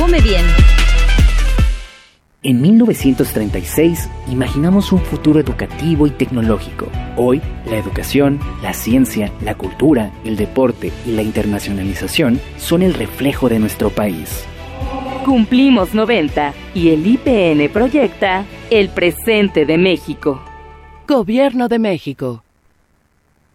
Come bien. En 1936 imaginamos un futuro educativo y tecnológico. Hoy, la educación, la ciencia, la cultura, el deporte y la internacionalización son el reflejo de nuestro país. Cumplimos 90 y el IPN proyecta el presente de México. Gobierno de México.